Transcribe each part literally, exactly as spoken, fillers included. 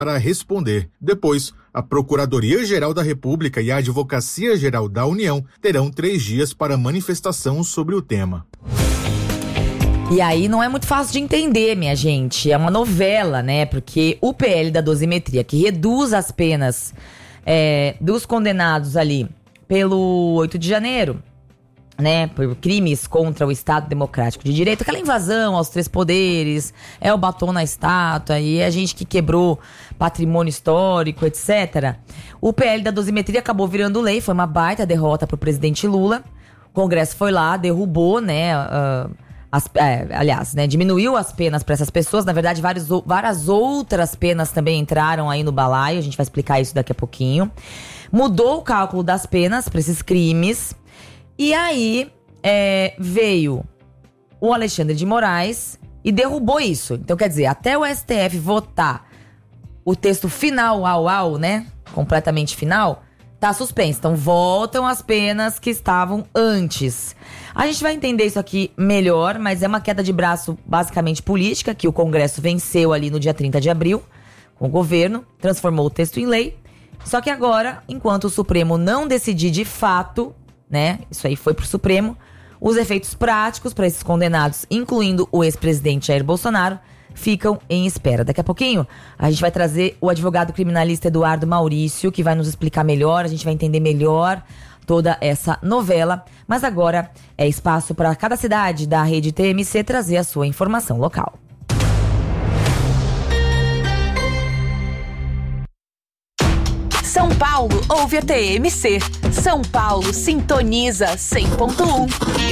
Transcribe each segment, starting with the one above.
para responder. Depois, a Procuradoria-Geral da República e a Advocacia-Geral da União terão três dias para manifestação sobre o tema. E aí não é muito fácil de entender, minha gente. É uma novela, né? Porque o P L da dosimetria, que reduz as penas é, dos condenados ali pelo oito de janeiro, né, por crimes contra o Estado Democrático de Direito, aquela invasão aos três poderes, é o batom na estátua, e é a gente que quebrou patrimônio histórico, etcétera. O P L da dosimetria acabou virando lei, foi uma baita derrota pro presidente Lula. O Congresso foi lá, derrubou, né, uh, as, é, aliás, né, diminuiu as penas para essas pessoas. Na verdade, vários, várias outras penas também entraram aí no balaio, a gente vai explicar isso daqui a pouquinho. Mudou o cálculo das penas para esses crimes. E aí é, veio o Alexandre de Moraes e derrubou isso. Então, quer dizer, até o S T F votar o texto final, au, au, né? Completamente final, tá suspenso. Então, voltam as penas que estavam antes. A gente vai entender isso aqui melhor, mas é uma queda de braço basicamente política, que o Congresso venceu ali no dia trinta de abril, com o governo, transformou o texto em lei. Só que agora, enquanto o Supremo não decidir de fato, né, isso aí foi pro Supremo, os efeitos práticos para esses condenados, incluindo o ex-presidente Jair Bolsonaro, ficam em espera. Daqui a pouquinho, a gente vai trazer o advogado criminalista Eduardo Maurício, que vai nos explicar melhor, a gente vai entender melhor toda essa novela. Mas agora é espaço para cada cidade da rede T M C trazer a sua informação local. São Paulo ouve a T M C. São Paulo sintoniza cem ponto um.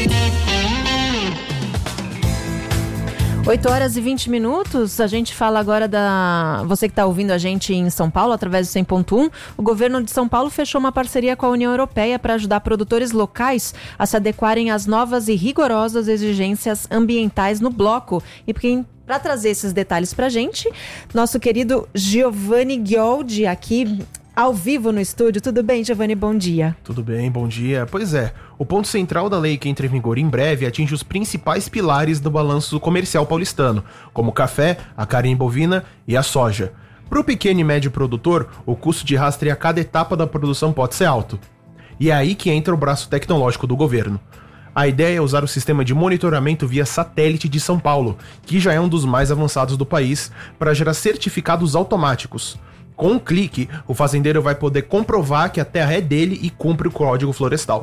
oito horas e vinte minutos, a gente fala agora da... Você que está ouvindo a gente em São Paulo, através do cem ponto um, o governo de São Paulo fechou uma parceria com a União Europeia para ajudar produtores locais a se adequarem às novas e rigorosas exigências ambientais no bloco. E quem... Para trazer esses detalhes para a gente, nosso querido Giovanni Ghioldi aqui ao vivo no estúdio. Tudo bem, Giovanni? Bom dia. Tudo bem, bom dia. Pois é, o ponto central da lei que entra em vigor em breve atinge os principais pilares do balanço comercial paulistano, como o café, a carne bovina e a soja. Para o pequeno e médio produtor, o custo de rastrear cada etapa da produção pode ser alto. E é aí que entra o braço tecnológico do governo. A ideia é usar o sistema de monitoramento via satélite de São Paulo, que já é um dos mais avançados do país, para gerar certificados automáticos. Com um clique, o fazendeiro vai poder comprovar que a terra é dele e cumpre o código florestal.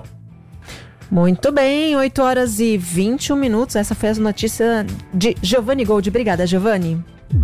Muito bem, oito horas e vinte e um minutos. Essa foi a notícia de Giovanni Ghioldi. Obrigada, Giovanni.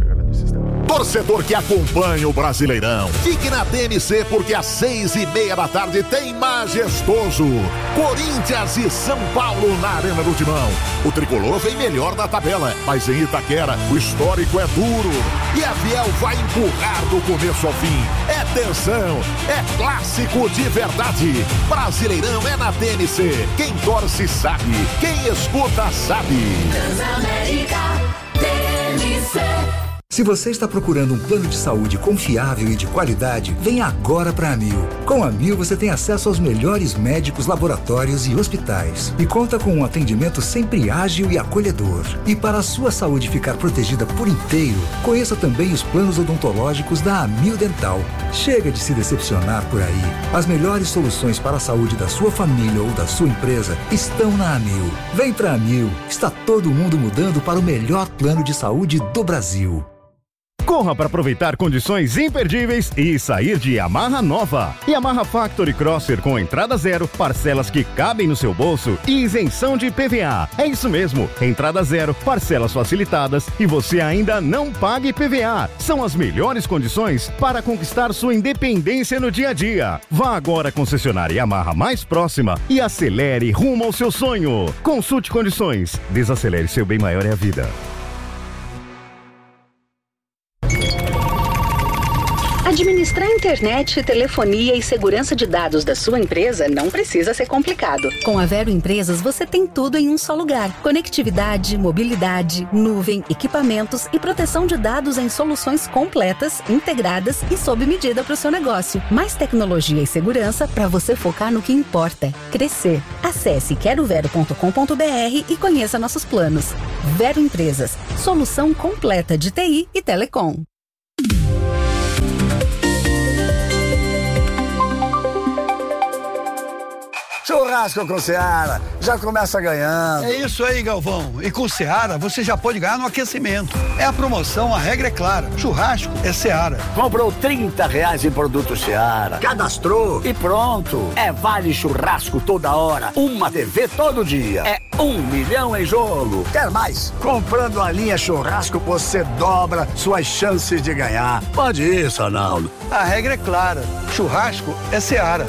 Torcedor que acompanha o Brasileirão, fique na T M C porque às seis e meia da tarde tem Majestoso Corinthians e São Paulo na Arena do Timão. O tricolor vem melhor na tabela, mas em Itaquera o histórico é duro e a Fiel vai empurrar do começo ao fim. É tensão, é clássico de verdade. Brasileirão é na T M C. Quem torce sabe, quem escuta sabe. Transamérica T M C. Se você está procurando um plano de saúde confiável e de qualidade, venha agora para a Amil. Com a Amil você tem acesso aos melhores médicos, laboratórios e hospitais. E conta com um atendimento sempre ágil e acolhedor. E para a sua saúde ficar protegida por inteiro, conheça também os planos odontológicos da Amil Dental. Chega de se decepcionar por aí. As melhores soluções para a saúde da sua família ou da sua empresa estão na Amil. Vem para a Amil. Está todo mundo mudando para o melhor plano de saúde do Brasil. Corra para aproveitar condições imperdíveis e sair de Yamaha nova. Yamaha Factory Crosser com entrada zero, parcelas que cabem no seu bolso e isenção de I P V A. É isso mesmo, entrada zero, parcelas facilitadas e você ainda não paga I P V A. São as melhores condições para conquistar sua independência no dia a dia. Vá agora à concessionária Yamaha mais próxima e acelere rumo ao seu sonho. Consulte condições. Desacelere, seu bem maior é a vida. Administrar internet, telefonia e segurança de dados da sua empresa não precisa ser complicado. Com a Vero Empresas você tem tudo em um só lugar. Conectividade, mobilidade, nuvem, equipamentos e proteção de dados em soluções completas, integradas e sob medida para o seu negócio. Mais tecnologia e segurança para você focar no que importa: crescer. Acesse quero vero ponto com ponto b r e conheça nossos planos. Vero Empresas, solução completa de T I e telecom. churrasco com Seara. Já começa ganhando. É isso aí, Galvão. E com Seara, você já pode ganhar no aquecimento. É a promoção, a regra é clara. Churrasco é Seara. Comprou trinta reais em produto Seara. Cadastrou e pronto. É vale churrasco toda hora. Uma T V todo dia. É um milhão em jogo. Quer mais? Comprando a linha churrasco, você dobra suas chances de ganhar. Pode ir, Sonaldo. A regra é clara. Churrasco é Seara.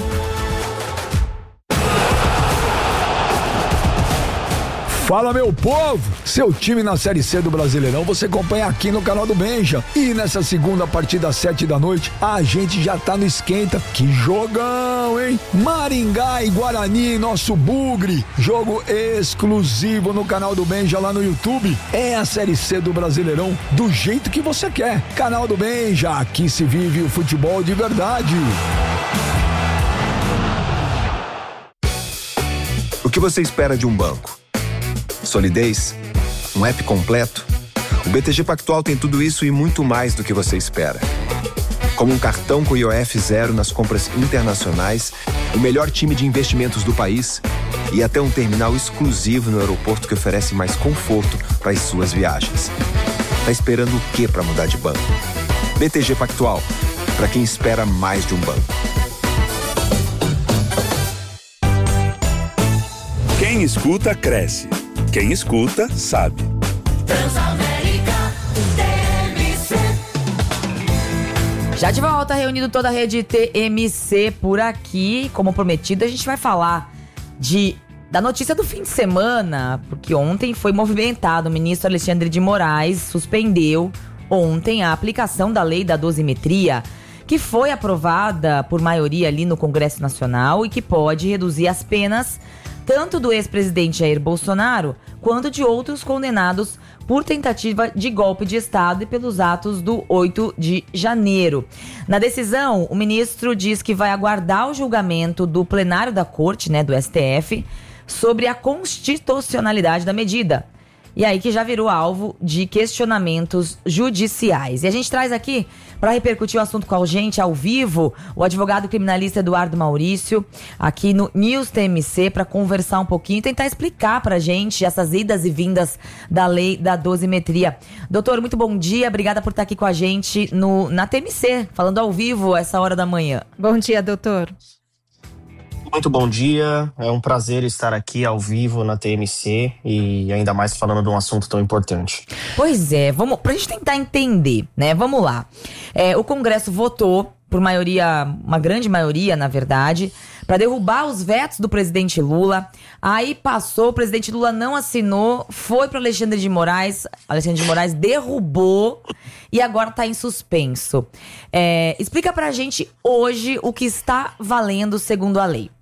Fala, meu povo! Seu time na Série C do Brasileirão você acompanha aqui no canal do Benja. E nessa segunda partida às sete da noite, a gente já tá no esquenta. Que jogão, hein? Maringá e Guarani, nosso bugre. Jogo exclusivo no canal do Benja lá no YouTube. É a Série C do Brasileirão do jeito que você quer. Canal do Benja, aqui se vive o futebol de verdade. O que você espera de um banco? Solidez? Um app completo? O B T G Pactual tem tudo isso e muito mais do que você espera. Como um cartão com I O F zero nas compras internacionais, o melhor time de investimentos do país e até um terminal exclusivo no aeroporto que oferece mais conforto para as suas viagens. Tá esperando o quê para mudar de banco? B T G Pactual, para quem espera mais de um banco. Quem escuta, cresce. Quem escuta, sabe. Transamérica T M C. Já de volta, reunido toda a rede T M C por aqui. Como prometido, a gente vai falar de, da notícia do fim de semana, porque ontem foi movimentado. O ministro Alexandre de Moraes suspendeu ontem a aplicação da lei da dosimetria, que foi aprovada por maioria ali no Congresso Nacional e que pode reduzir as penas tanto do ex-presidente Jair Bolsonaro quanto de outros condenados por tentativa de golpe de Estado e pelos atos do oito de janeiro. Na decisão, o ministro diz que vai aguardar o julgamento do plenário da Corte, né, do S T F, sobre a constitucionalidade da medida. E aí que já virou alvo de questionamentos judiciais. E a gente traz aqui, para repercutir o assunto com a gente ao vivo, o advogado criminalista Eduardo Maurício, aqui no News T M C, para conversar um pouquinho e tentar explicar pra gente essas idas e vindas da lei da dosimetria. Doutor, muito bom dia, obrigada por estar aqui com a gente no, na T M C, falando ao vivo essa hora da manhã. Bom dia, doutor. Muito bom dia, é um prazer estar aqui ao vivo na T M C e ainda mais falando de um assunto tão importante. Pois é, vamos, pra gente tentar entender, né, vamos lá. É, o Congresso votou, por maioria, uma grande maioria, na verdade, para derrubar os vetos do presidente Lula. Aí passou, o presidente Lula não assinou, foi para Alexandre de Moraes, Alexandre de Moraes derrubou e agora está em suspenso. É, explica pra gente hoje o que está valendo segundo a lei.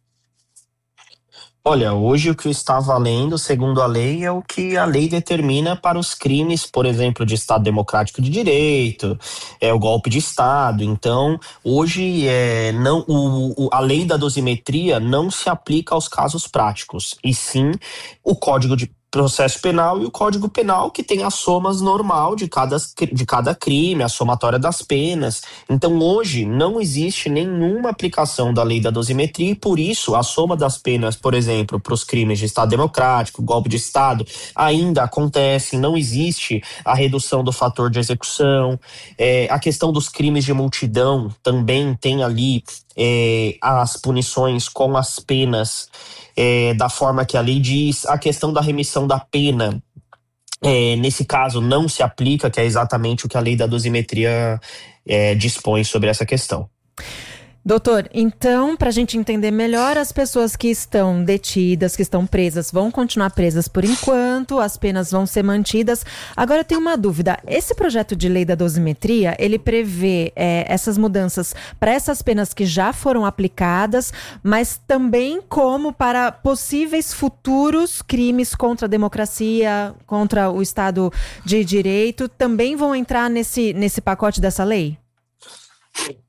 Olha, hoje o que está valendo, segundo a lei, é o que a lei determina para os crimes, por exemplo, de Estado Democrático de Direito, é o golpe de Estado. Então, hoje é, não, o, o, a lei da dosimetria não se aplica aos casos práticos, e sim o Código de Processo Penal e o Código Penal, que tem as somas normal de cada, de cada crime, a somatória das penas. Então hoje não existe nenhuma aplicação da lei da dosimetria e por isso a soma das penas, por exemplo, para os crimes de Estado Democrático, golpe de Estado, ainda acontece, não existe a redução do fator de execução. É, a questão dos crimes de multidão também tem ali é, as punições com as penas É, da forma que a lei diz. A questão da remissão da pena, é, nesse caso, não se aplica, que é exatamente o que a lei da dosimetria é, dispõe sobre essa questão. Doutor, então, para a gente entender melhor, as pessoas que estão detidas, que estão presas, vão continuar presas por enquanto, as penas vão ser mantidas. Agora eu tenho uma dúvida, esse projeto de lei da dosimetria, ele prevê é, essas mudanças para essas penas que já foram aplicadas, mas também como para possíveis futuros crimes contra a democracia, contra o Estado de Direito, também vão entrar nesse, nesse pacote dessa lei?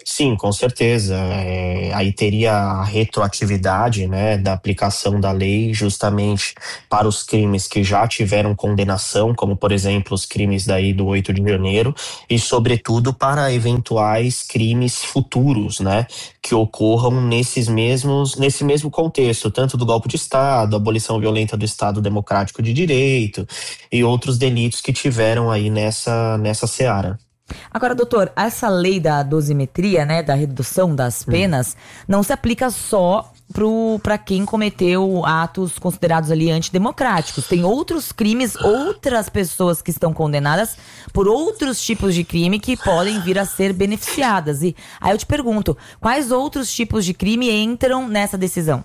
Sim, com certeza. É, aí teria a retroatividade, né, da aplicação da lei justamente para os crimes que já tiveram condenação, como por exemplo os crimes daí do oito de janeiro, e sobretudo para eventuais crimes futuros, né, que ocorram nesses mesmos, nesse mesmo contexto, tanto do golpe de Estado, abolição violenta do Estado Democrático de Direito e outros delitos que tiveram aí nessa, nessa seara. Agora, doutor, essa lei da dosimetria, né, da redução das penas, hum. não se aplica só para quem cometeu atos considerados ali antidemocráticos. Tem outros crimes, outras pessoas que estão condenadas por outros tipos de crime que podem vir a ser beneficiadas. E aí eu te pergunto, quais outros tipos de crime entram nessa decisão?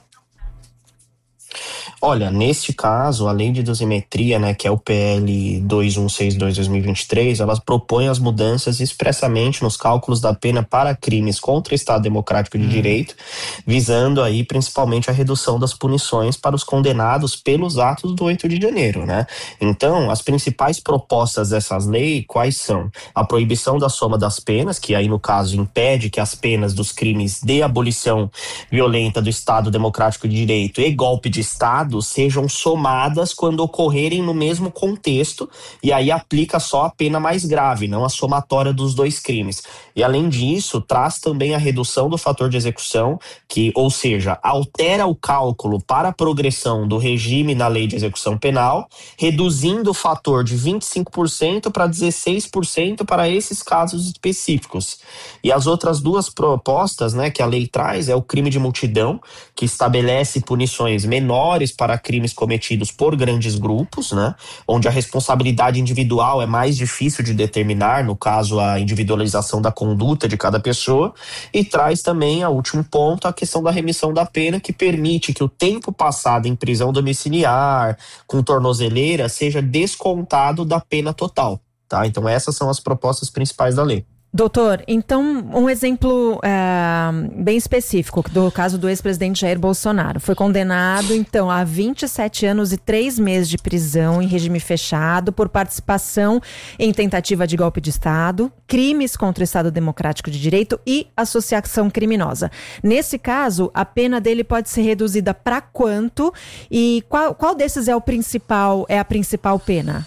Olha, neste caso, a lei de dosimetria, né, que é o P L dois mil cento e sessenta e dois barra dois mil e vinte e três, ela propõe as mudanças expressamente nos cálculos da pena para crimes contra o Estado Democrático de hum. Direito, visando aí principalmente a redução das punições para os condenados pelos atos do oito de janeiro, né? Então, as principais propostas dessas leis, quais são? A proibição da soma das penas, que aí no caso impede que as penas dos crimes de abolição violenta do Estado Democrático de Direito e golpe de Estado sejam somadas quando ocorrerem no mesmo contexto, e aí aplica só a pena mais grave, não a somatória dos dois crimes. E além disso, traz também a redução do fator de execução, que, ou seja, altera o cálculo para a progressão do regime na lei de execução penal, reduzindo o fator de vinte e cinco por cento para dezesseis por cento para esses casos específicos. E as outras duas propostas, né, que a lei traz é o crime de multidão, que estabelece punições menores para crimes cometidos por grandes grupos, né, onde a responsabilidade individual é mais difícil de determinar, no caso a individualização da conduta de cada pessoa, e traz também, a último ponto, a questão da remissão da pena, que permite que o tempo passado em prisão domiciliar, com tornozeleira, seja descontado da pena total, tá? Então essas são as propostas principais da lei. Doutor, então um exemplo é, bem específico do caso do ex-presidente Jair Bolsonaro. Foi condenado então a vinte e sete anos e três meses de prisão em regime fechado por participação em tentativa de golpe de Estado, crimes contra o Estado Democrático de Direito e associação criminosa. Nesse caso, a pena dele pode ser reduzida para quanto e qual, qual desses é o principal, é a principal pena?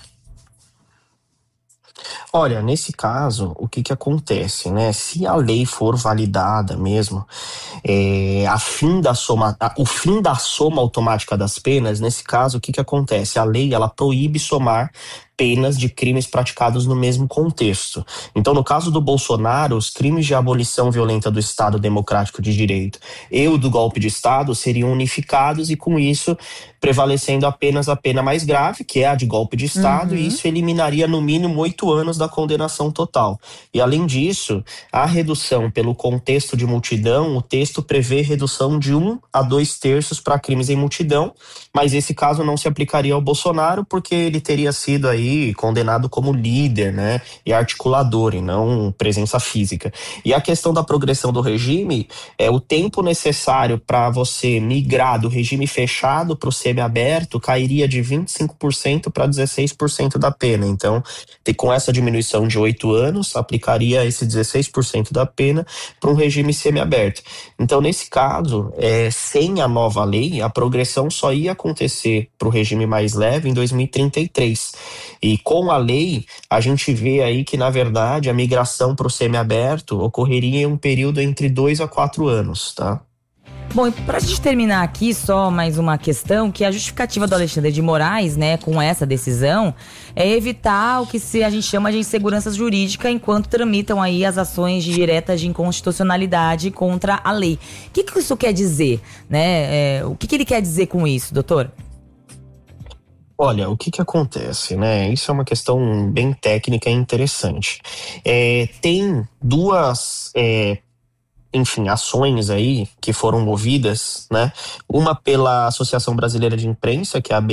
Olha, nesse caso, o que que acontece, né? Se a lei for validada mesmo, é, a fim da soma, a, o fim da soma automática das penas, nesse caso, o que que acontece? A lei, ela proíbe somar penas de crimes praticados no mesmo contexto. Então, no caso do Bolsonaro, os crimes de abolição violenta do Estado Democrático de Direito e o do golpe de Estado seriam unificados e, com isso, prevalecendo apenas a pena mais grave, que é a de golpe de Estado, uhum. e isso eliminaria no mínimo oito anos da condenação total. E, além disso, a redução pelo contexto de multidão, o texto prevê redução de um a dois terços para crimes em multidão, mas esse caso não se aplicaria ao Bolsonaro porque ele teria sido aí condenado como líder, né, e articulador, e não presença física. E a questão da progressão do regime é o tempo necessário para você migrar do regime fechado para o semiaberto cairia de vinte e cinco por cento para dezesseis por cento da pena. Então, com essa diminuição de oito anos, aplicaria esse dezesseis por cento da pena para um regime semiaberto. Então, nesse caso, é, sem a nova lei, a progressão só ia acontecer para o regime mais leve em dois mil e trinta e três. E com a lei, a gente vê aí que, na verdade, a migração para o semiaberto ocorreria em um período entre dois a quatro anos, tá? Bom, para a gente terminar aqui, só mais uma questão, que a justificativa do Alexandre de Moraes, né, com essa decisão, é evitar o que se a gente chama de insegurança jurídica enquanto tramitam aí as ações diretas de inconstitucionalidade contra a lei. O que, que isso quer dizer, né? É, o que, que ele quer dizer com isso, doutor? Olha, o que que acontece, né? Isso é uma questão bem técnica e interessante. É, tem duas, é, enfim, ações aí que foram movidas, né? Uma pela Associação Brasileira de Imprensa, que é a A B I,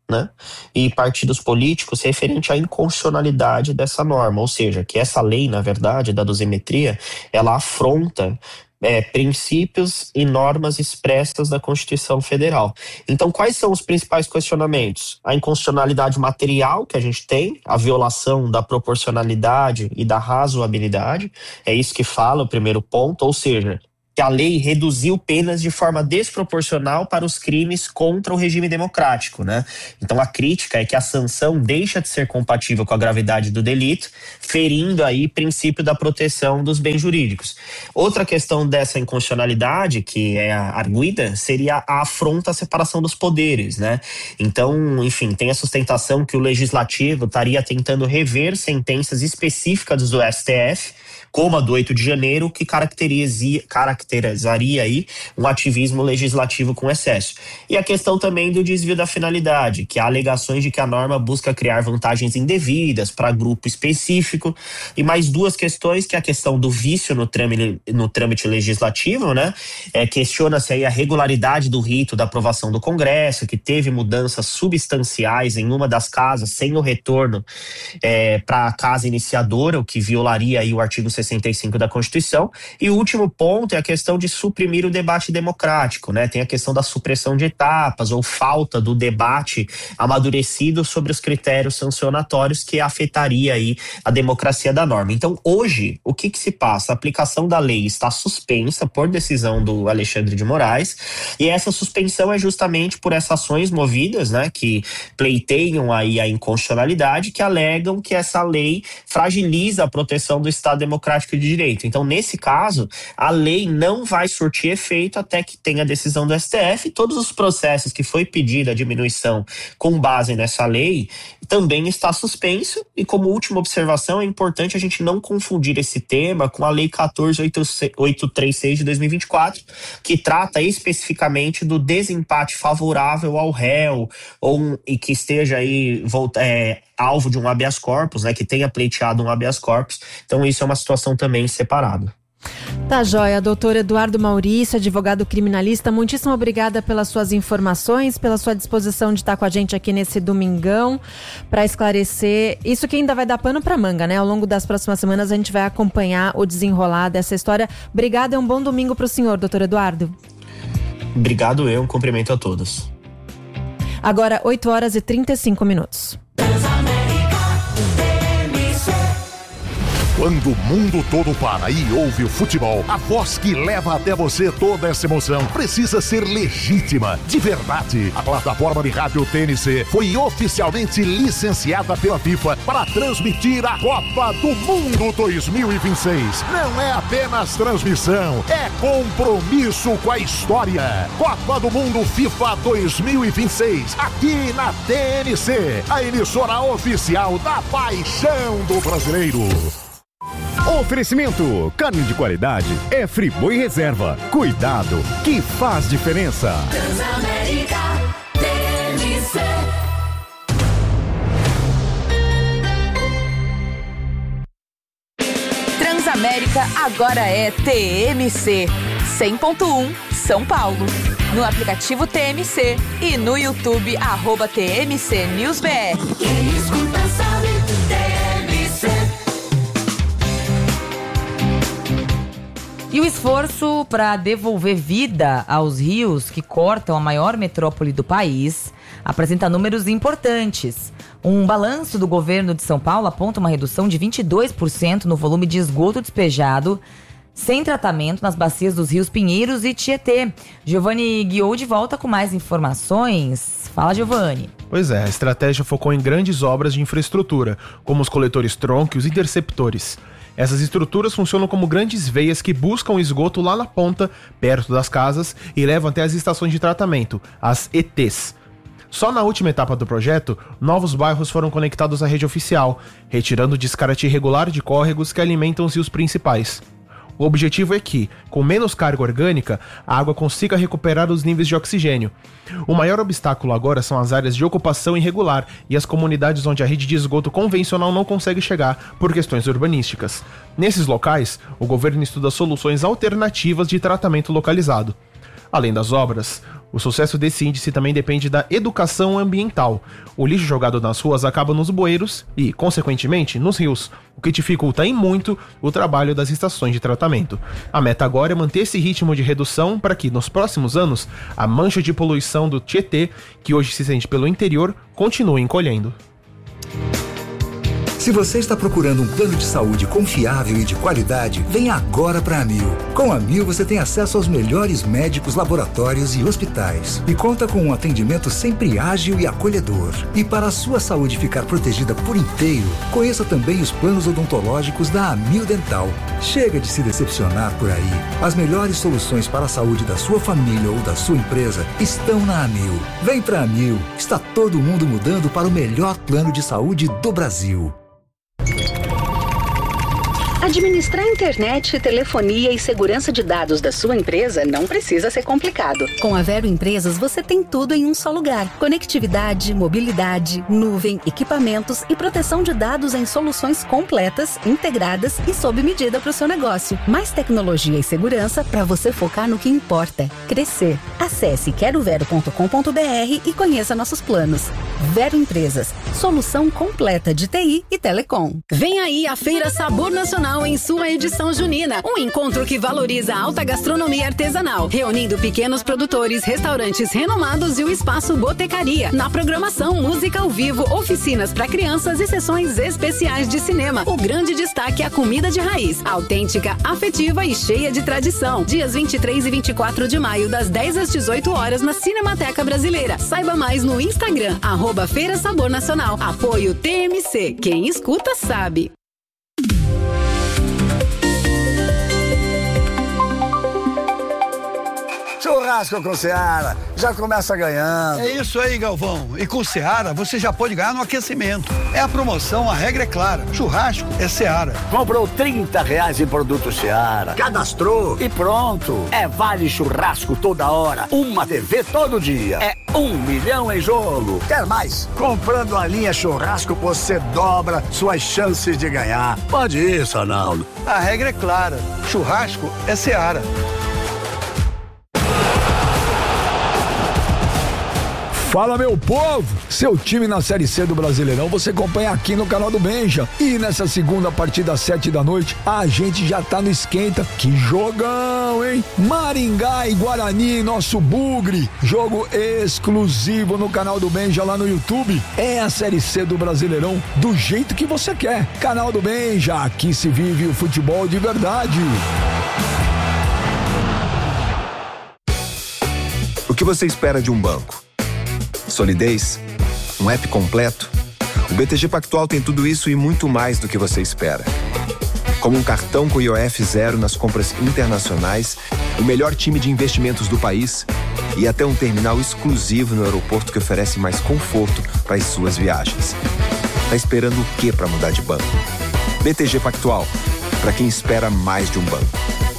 né, e partidos políticos referente à inconstitucionalidade dessa norma, ou seja, que essa lei, na verdade, da dosimetria, ela afronta É, princípios e normas expressas da Constituição Federal. Então, quais são os principais questionamentos? A inconstitucionalidade material que a gente tem, a violação da proporcionalidade e da razoabilidade, é isso que fala o primeiro ponto, ou seja, que a lei reduziu penas de forma desproporcional para os crimes contra o regime democrático, né? Então a crítica é que a sanção deixa de ser compatível com a gravidade do delito, ferindo aí o princípio da proteção dos bens jurídicos. Outra questão dessa inconstitucionalidade, que é arguida, seria a afronta à separação dos poderes, né? Então, enfim, tem a sustentação que o legislativo estaria tentando rever sentenças específicas do S T F, como a do oito de janeiro, que caracterizaria, caracterizaria aí um ativismo legislativo com excesso. E a questão também do desvio da finalidade, que há alegações de que a norma busca criar vantagens indevidas para grupo específico, e mais duas questões, que é a questão do vício no trâmite, no trâmite legislativo, né? É, questiona-se aí a regularidade do rito da aprovação do Congresso, que teve mudanças substanciais em uma das casas, sem o retorno é, para a casa iniciadora, o que violaria aí o artigo sessenta e cinco da Constituição. E o último ponto é a questão de suprimir o debate democrático, né? Tem a questão da supressão de etapas ou falta do debate amadurecido sobre os critérios sancionatórios, que afetaria aí a democracia da norma. Então, hoje, o que que se passa? A aplicação da lei está suspensa por decisão do Alexandre de Moraes, e essa suspensão é justamente por essas ações movidas, né, que pleiteiam aí a inconstitucionalidade, que alegam que essa lei fragiliza a proteção do Estado Democrático de Direito. Então, nesse caso, a lei não vai surtir efeito até que tenha a decisão do S T F, e todos os processos que foi pedida a diminuição com base nessa lei também está suspenso. E como última observação, é importante a gente não confundir esse tema com a Lei quatorze mil oitocentos e trinta e seis de dois mil e vinte e quatro, que trata especificamente do desempate favorável ao réu, ou e que esteja aí volta, é, alvo de um habeas corpus, né, que tenha pleiteado um habeas corpus. Então isso é uma situação também separada. Tá joia, doutor Eduardo Maurício, advogado criminalista, muitíssimo obrigada pelas suas informações, pela sua disposição de estar com a gente aqui nesse domingão para esclarecer isso que ainda vai dar pano para manga, né? Ao longo das próximas semanas a gente vai acompanhar o desenrolar dessa história. Obrigada e um bom domingo para o senhor, doutor Eduardo. Obrigado, eu, um cumprimento a todos. Agora, oito horas e trinta e cinco minutos. Quando o mundo todo para e ouve o futebol, a voz que leva até você toda essa emoção precisa ser legítima, de verdade. A plataforma de rádio T N C foi oficialmente licenciada pela FIFA para transmitir a Copa do Mundo dois mil e vinte e seis. Não é apenas transmissão, é compromisso com a história. Copa do Mundo FIFA dois mil e vinte e seis, aqui na T N C, a emissora oficial da paixão do brasileiro. Oferecimento: carne de qualidade é Friboi Reserva. Cuidado que faz diferença. Transamérica T N C. Transamérica agora é T M C cem ponto um São Paulo. No aplicativo T M C e no YouTube arroba T M C News B R. Quem escuta sabe, T M C. E o esforço para devolver vida aos rios que cortam a maior metrópole do país apresenta números importantes. Um balanço do governo de São Paulo aponta uma redução de vinte e dois por cento no volume de esgoto despejado sem tratamento nas bacias dos rios Pinheiros e Tietê. Giovanni Guiou de volta com mais informações. Fala, Giovanni. Pois é, a estratégia focou em grandes obras de infraestrutura, como os coletores-tronco e os interceptores. Essas estruturas funcionam como grandes veias que buscam o esgoto lá na ponta, perto das casas, e levam até as estações de tratamento, as E Tês. Só na última etapa do projeto, novos bairros foram conectados à rede oficial, retirando o descarte irregular de córregos que alimentam os rios principais. O objetivo é que, com menos carga orgânica, a água consiga recuperar os níveis de oxigênio. O maior obstáculo agora são as áreas de ocupação irregular e as comunidades onde a rede de esgoto convencional não consegue chegar por questões urbanísticas. Nesses locais, o governo estuda soluções alternativas de tratamento localizado. Além das obras, O sucesso desse índice também depende da educação ambiental. O lixo jogado nas ruas acaba nos bueiros e, consequentemente, nos rios, o que dificulta em muito o trabalho das estações de tratamento. A meta agora é manter esse ritmo de redução para que, nos próximos anos, a mancha de poluição do Tietê, que hoje se sente pelo interior, continue encolhendo. Se você está procurando um plano de saúde confiável e de qualidade, vem agora para a Amil. Com a Amil você tem acesso aos melhores médicos, laboratórios e hospitais. E conta com um atendimento sempre ágil e acolhedor. E para a sua saúde ficar protegida por inteiro, conheça também os planos odontológicos da Amil Dental. Chega de se decepcionar por aí. As melhores soluções para a saúde da sua família ou da sua empresa estão na Amil. Vem para a Amil. Está todo mundo mudando para o melhor plano de saúde do Brasil. Administrar internet, telefonia e segurança de dados da sua empresa não precisa ser complicado. Com a Vero Empresas, você tem tudo em um só lugar. Conectividade, mobilidade, nuvem, equipamentos e proteção de dados em soluções completas, integradas e sob medida para o seu negócio. Mais tecnologia e segurança para você focar no que importa: crescer. Acesse quero vero ponto com ponto br e conheça nossos planos. Vero Empresas, solução completa de T I e telecom. Vem aí a Feira Sabor Nacional em sua edição junina. Um encontro que valoriza a alta gastronomia artesanal, reunindo pequenos produtores, restaurantes renomados e o espaço Botecaria. Na programação, música ao vivo, oficinas para crianças e sessões especiais de cinema. O grande destaque é a comida de raiz, autêntica, afetiva e cheia de tradição. Dias vinte e três e vinte e quatro de maio, das dez às dezoito horas, na Cinemateca Brasileira. Saiba mais no Instagram, arroba Feira Sabor Nacional. Apoio T M C. Quem escuta sabe. Churrasco com Seara, já começa ganhando. É isso aí, Galvão. E com Seara, você já pode ganhar no aquecimento. É a promoção, a regra é clara. Churrasco é Seara. Comprou trinta reais em produto Seara, cadastrou e pronto. É vale churrasco toda hora, uma T V todo dia. É um milhão em jogo. Quer mais? Comprando a linha churrasco, você dobra suas chances de ganhar. Pode isso, Arnaldo. A regra é clara. Churrasco é Seara. Fala, meu povo! Seu time na Série C do Brasileirão você acompanha aqui no canal do Benja. E nessa segunda partida às sete da noite, a gente já tá no esquenta. Que jogão, hein? Maringá e Guarani, nosso bugre. Jogo exclusivo no canal do Benja lá no YouTube. É a Série C do Brasileirão do jeito que você quer. Canal do Benja, aqui se vive o futebol de verdade. O que você espera de um banco? Solidez? Um app completo? O B T G Pactual tem tudo isso e muito mais do que você espera. Como um cartão com I O F zero nas compras internacionais, o melhor time de investimentos do país e até um terminal exclusivo no aeroporto que oferece mais conforto para as suas viagens. Tá esperando o quê para mudar de banco? B T G Pactual, para quem espera mais de um banco.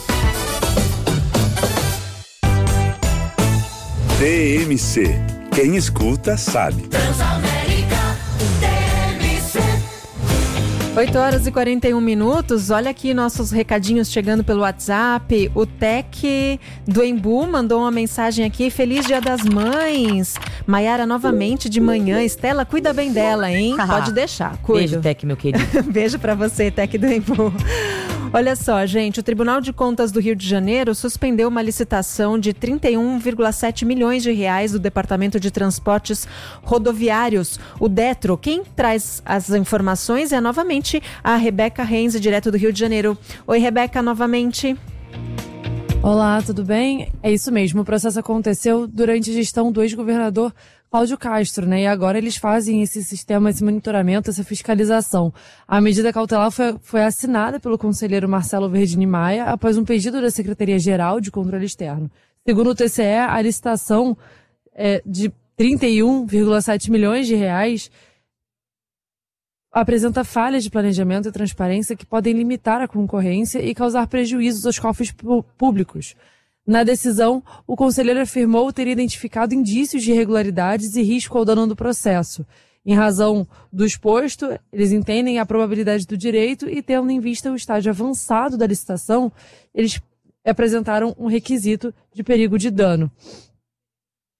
T M C. Quem escuta sabe. Transamérica, T M C. oito horas e quarenta e um minutos. Olha aqui nossos recadinhos chegando pelo WhatsApp. O Tec do Embu mandou uma mensagem aqui. Feliz Dia das Mães. Maiara novamente de manhã. Estela, cuida bem dela, hein? Pode deixar. Cuido. Beijo, Tec, meu querido. Beijo pra você, Tec do Embu. Olha só, gente, o Tribunal de Contas do Rio de Janeiro suspendeu uma licitação de trinta e um vírgula sete milhões de reais do Departamento de Transportes Rodoviários, o DETRO. Quem traz as informações é novamente a Rebeca Renze, direto do Rio de Janeiro. Oi, Rebeca, novamente. Olá, tudo bem? É isso mesmo, o processo aconteceu durante a gestão do ex-governador Cláudio Castro, né? E agora eles fazem esse sistema, esse monitoramento, essa fiscalização. A medida cautelar foi, foi assinada pelo conselheiro Marcelo Verdini Maia após um pedido da Secretaria-Geral de Controle Externo. Segundo o T C E, a licitação é, de trinta e um vírgula sete milhões de reais apresenta falhas de planejamento e transparência que podem limitar a concorrência e causar prejuízos aos cofres públicos. Na decisão, o conselheiro afirmou ter identificado indícios de irregularidades e risco ao dano do processo. Em razão do exposto, eles entendem a probabilidade do direito e, tendo em vista o estágio avançado da licitação, eles apresentaram um requisito de perigo de dano.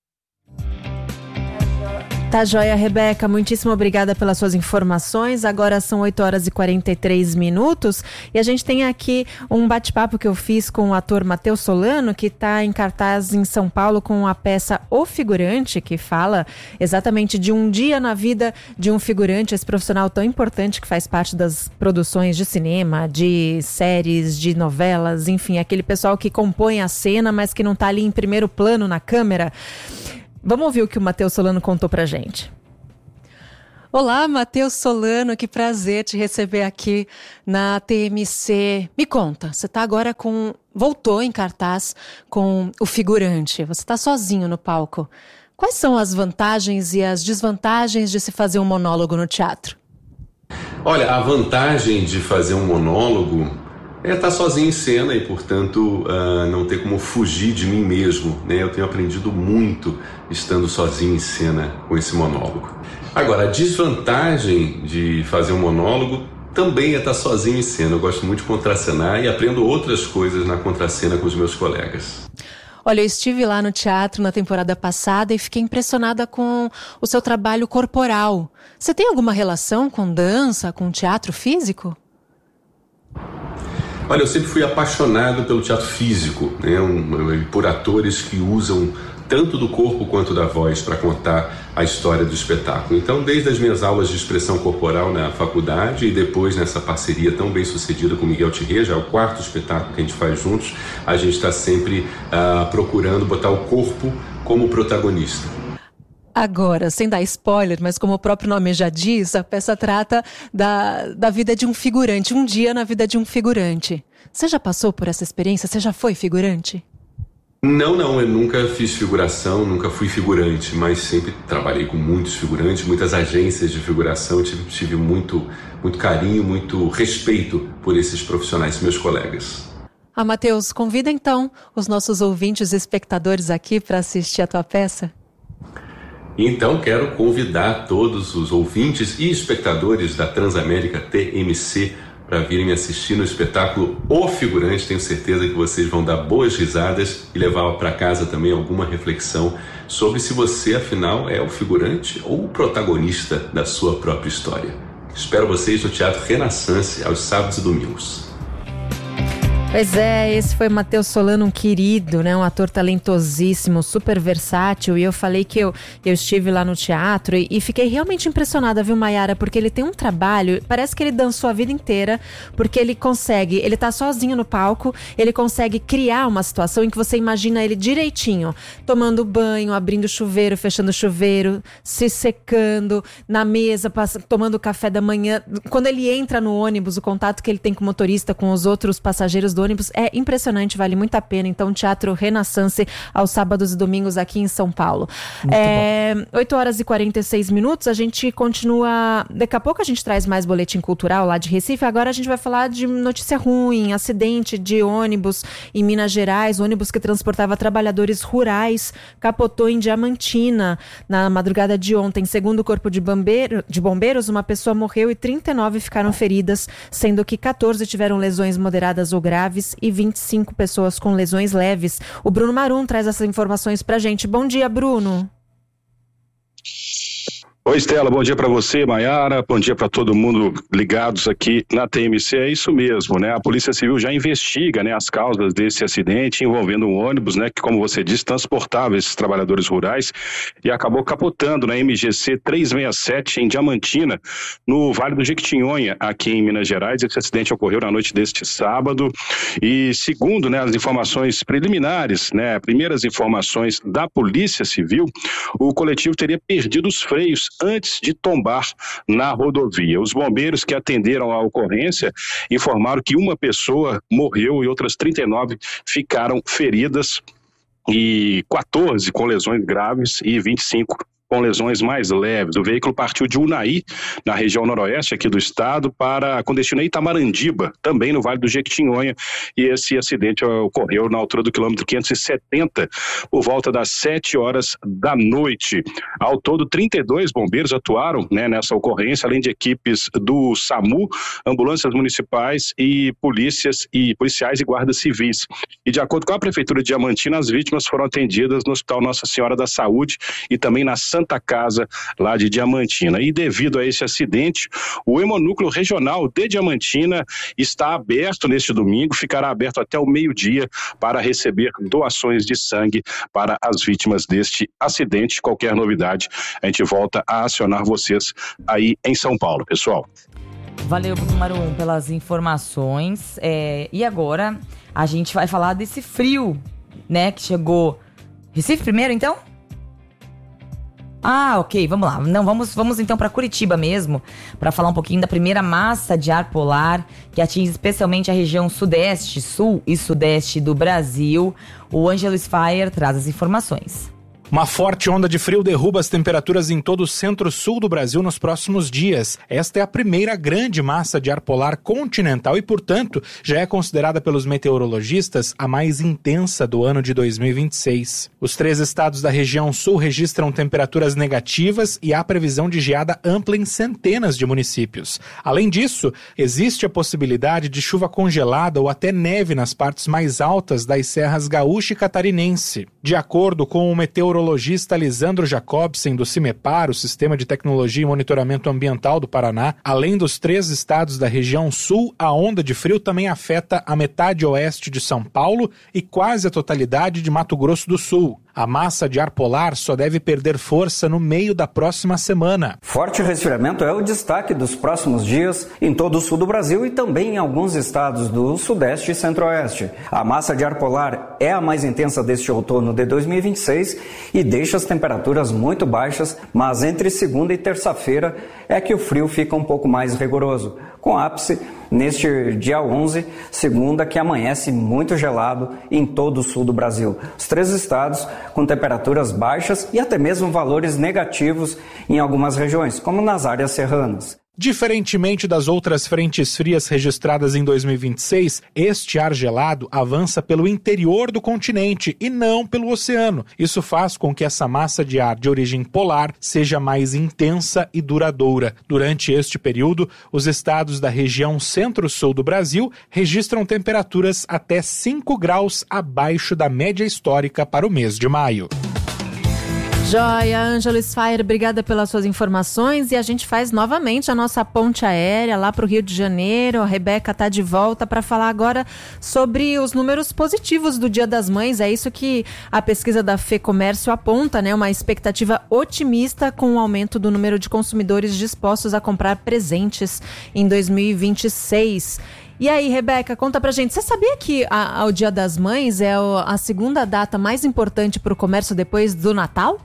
Tá joia, Rebeca, muitíssimo obrigada pelas suas informações. Agora são oito horas e quarenta e três minutos e a gente tem aqui um bate-papo que eu fiz com o ator Matheus Solano, que está em cartaz em São Paulo com a peça O Figurante, que fala exatamente de um dia na vida de um figurante, esse profissional tão importante que faz parte das produções de cinema, de séries, de novelas, enfim, aquele pessoal que compõe a cena, mas que não está ali em primeiro plano na câmera. Vamos ouvir o que o Matheus Solano contou pra gente. Olá, Matheus Solano, que prazer te receber aqui na T M C. Me conta, você tá agora com... voltou em cartaz com O Figurante, você tá sozinho no palco. Quais são as vantagens e as desvantagens de se fazer um monólogo no teatro? Olha, a vantagem de fazer um monólogo é estar sozinho em cena e, portanto, uh, não ter como fugir de mim mesmo, né? Eu tenho aprendido muito estando sozinho em cena com esse monólogo. Agora, a desvantagem de fazer um monólogo também é estar sozinho em cena. Eu gosto muito de contracenar e aprendo outras coisas na contracena com os meus colegas. Olha, eu estive lá no teatro na temporada passada e fiquei impressionada com o seu trabalho corporal. Você tem alguma relação com dança, com teatro físico? Olha, eu sempre fui apaixonado pelo teatro físico, né? um, por atores que usam tanto do corpo quanto da voz para contar a história do espetáculo. Então, desde as minhas aulas de expressão corporal na faculdade e depois nessa parceria tão bem sucedida com Miguel Thierry, já é o quarto espetáculo que a gente faz juntos, a gente está sempre uh, procurando botar o corpo como protagonista. Agora, sem dar spoiler, mas como o próprio nome já diz, a peça trata da, da vida de um figurante, um dia na vida de um figurante. Você já passou por essa experiência? Você já foi figurante? Não, não, eu nunca fiz figuração, nunca fui figurante, mas sempre trabalhei com muitos figurantes, muitas agências de figuração, tive, tive muito, muito carinho, muito respeito por esses profissionais, meus colegas. Ah, Matheus, convida então os nossos ouvintes e espectadores aqui para assistir a tua peça. Então, quero convidar todos os ouvintes e espectadores da Transamérica T M C para virem assistir no espetáculo O Figurante. Tenho certeza que vocês vão dar boas risadas e levar para casa também alguma reflexão sobre se você, afinal, é o figurante ou o protagonista da sua própria história. Espero vocês no Teatro Renaissance aos sábados e domingos. Pois é, esse foi Matheus Solano, um querido, né? Um ator talentosíssimo, super versátil. E eu falei que eu, eu estive lá no teatro e, e fiquei realmente impressionada, viu, Mayara? Porque ele tem um trabalho, parece que ele dançou a vida inteira, porque ele consegue, ele tá sozinho no palco, ele consegue criar uma situação em que você imagina ele direitinho, tomando banho, abrindo o chuveiro, fechando o chuveiro, se secando, na mesa, passa, tomando café da manhã. Quando ele entra no ônibus, o contato que ele tem com o motorista, com os outros passageiros do ônibus é impressionante, vale muito a pena. Então, Teatro Renaissance aos sábados e domingos aqui em São Paulo. É, oito horas e quarenta e seis minutos, a gente continua, daqui a pouco a gente traz mais boletim cultural lá de Recife. Agora a gente vai falar de notícia ruim, acidente de ônibus em Minas Gerais, ônibus que transportava trabalhadores rurais, capotou em Diamantina na madrugada de ontem. Segundo o Corpo de, bombeiro, de Bombeiros, uma pessoa morreu e trinta e nove ficaram feridas, sendo que quatorze tiveram lesões moderadas ou graves e vinte e cinco pessoas com lesões leves. O Bruno Marum traz essas informações pra gente. Bom dia, Bruno. Oi, Estela, bom dia para você, Mayara, bom dia para todo mundo ligados aqui na T M C. É isso mesmo, né? A Polícia Civil já investiga, né, as causas desse acidente envolvendo um ônibus, né, que, como você disse, transportava esses trabalhadores rurais e acabou capotando na M G C trezentos e sessenta e sete em Diamantina, no Vale do Jequitinhonha, aqui em Minas Gerais. Esse acidente ocorreu na noite deste sábado e, segundo, né, as informações preliminares, né, primeiras informações da Polícia Civil, o coletivo teria perdido os freios antes de tombar na rodovia. Os bombeiros que atenderam a ocorrência informaram que uma pessoa morreu e outras trinta e nove ficaram feridas, e quatorze com lesões graves e vinte e cinco com lesões mais leves. O veículo partiu de Unai, na região noroeste aqui do estado, para com destino a Itamarandiba, também no Vale do Jequitinhonha, e esse acidente ocorreu na altura do quilômetro quinhentos e setenta, por volta das sete horas da noite. Ao todo, trinta e dois bombeiros atuaram, né, nessa ocorrência, além de equipes do SAMU, ambulâncias municipais e polícias e policiais e guardas civis. E de acordo com a Prefeitura de Diamantina, as vítimas foram atendidas no Hospital Nossa Senhora da Saúde e também na Santa Casa, lá de Diamantina. E devido a esse acidente, o Hemonúcleo Regional de Diamantina está aberto neste domingo, ficará aberto até o meio-dia para receber doações de sangue para as vítimas deste acidente. Qualquer novidade, a gente volta a acionar vocês aí em São Paulo, pessoal. Valeu, Marum, pelas informações. É, e agora a gente vai falar desse frio, né, que chegou... Recife primeiro, então? Ah, ok, vamos lá. Não, vamos, vamos então para Curitiba mesmo, para falar um pouquinho da primeira massa de ar polar que atinge especialmente a região sudeste, sul e sudeste do Brasil. O Ângelo Sfaier traz as informações. Uma forte onda de frio derruba as temperaturas em todo o centro-sul do Brasil nos próximos dias. Esta é a primeira grande massa de ar polar continental e, portanto, já é considerada pelos meteorologistas a mais intensa do ano de dois mil e vinte e seis. Os três estados da região sul registram temperaturas negativas e há previsão de geada ampla em centenas de municípios. Além disso, existe a possibilidade de chuva congelada ou até neve nas partes mais altas das serras gaúcha e catarinense. De acordo com o meteorologista meteorologista Lisandro Jacobsen, do CIMEPAR, o Sistema de Tecnologia e Monitoramento Ambiental do Paraná, além dos três estados da região sul, a onda de frio também afeta a metade oeste de São Paulo e quase a totalidade de Mato Grosso do Sul. A massa de ar polar só deve perder força no meio da próxima semana. Forte resfriamento é o destaque dos próximos dias em todo o sul do Brasil e também em alguns estados do sudeste e centro-oeste. A massa de ar polar é a mais intensa deste outono de dois mil e vinte e seis e deixa as temperaturas muito baixas, mas entre segunda e terça-feira é que o frio fica um pouco mais rigoroso, com ápice neste dia onze, segunda, que amanhece muito gelado em todo o sul do Brasil. Os três estados com temperaturas baixas e até mesmo valores negativos em algumas regiões, como nas áreas serranas. Diferentemente das outras frentes frias registradas em dois mil e vinte e seis, este ar gelado avança pelo interior do continente e não pelo oceano. Isso faz com que essa massa de ar de origem polar seja mais intensa e duradoura. Durante este período, os estados da região centro-sul do Brasil registram temperaturas até cinco graus abaixo da média histórica para o mês de maio. Joia, Ângelo Sfaier, obrigada pelas suas informações e a gente faz novamente a nossa ponte aérea lá para o Rio de Janeiro. A Rebeca está de volta para falar agora sobre os números positivos do Dia das Mães. É isso que a pesquisa da FEComércio aponta, né? Uma expectativa otimista com o aumento do número de consumidores dispostos a comprar presentes em dois mil e vinte e seis. E aí, Rebeca, conta pra gente, você sabia que a, a, o Dia das Mães é o, a segunda data mais importante para o comércio depois do Natal?